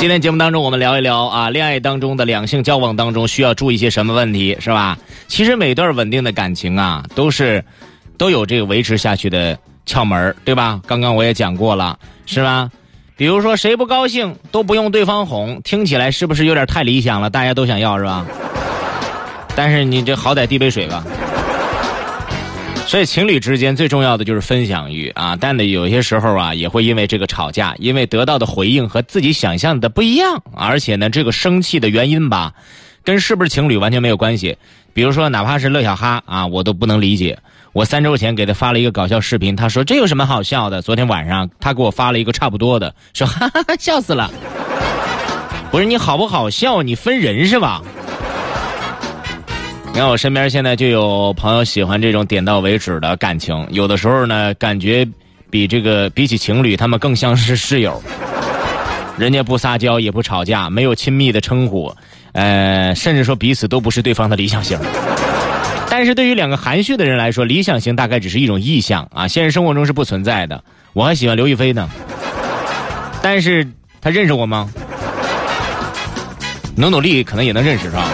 今天节目当中我们聊一聊啊，恋爱当中的两性交往当中需要注意一些什么问题，是吧？其实每段稳定的感情啊，都有这个维持下去的窍门，对吧？刚刚我也讲过了，是吧？比如说谁不高兴都不用对方哄，听起来是不是有点太理想了？大家都想要，是吧？但是你这好歹递杯水吧。所以情侣之间最重要的就是分享欲啊，但呢有些时候啊也会因为这个吵架，因为得到的回应和自己想象的不一样，而且呢这个生气的原因吧跟是不是情侣完全没有关系。比如说哪怕是乐小哈啊，我都不能理解。我3周前给他发了一个搞笑视频，他说这有什么好笑的，昨天晚上他给我发了一个差不多的，说哈哈哈笑死了。不是你好不好笑你分人是吧？你看我身边现在就有朋友喜欢这种点到为止的感情，有的时候呢感觉比起情侣他们更像是室友，人家不撒娇也不吵架，没有亲密的称呼，甚至说彼此都不是对方的理想型。但是对于两个含蓄的人来说，理想型大概只是一种意象啊，现实生活中是不存在的。我还喜欢刘亦菲呢，但是他认识我吗？努力可能也能认识，是吧？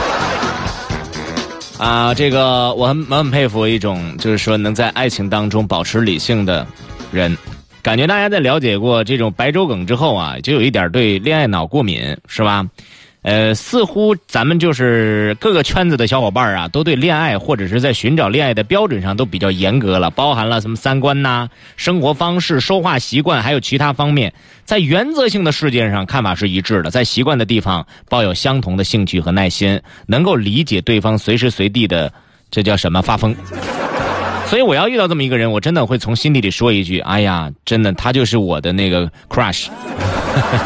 啊，这个我很佩服一种就是说能在爱情当中保持理性的人。感觉大家在了解过这种白粥梗之后啊，就有一点对恋爱脑过敏，是吧？似乎咱们就是各个圈子的小伙伴啊，都对恋爱或者是在寻找恋爱的标准上都比较严格了，包含了什么三观呐、生活方式、说话习惯，还有其他方面，在原则性的事件上看法是一致的，在习惯的地方抱有相同的兴趣和耐心，能够理解对方随时随地的这叫什么发疯。所以我要遇到这么一个人，我真的会从心底里说一句，哎呀，真的他就是我的那个 crush。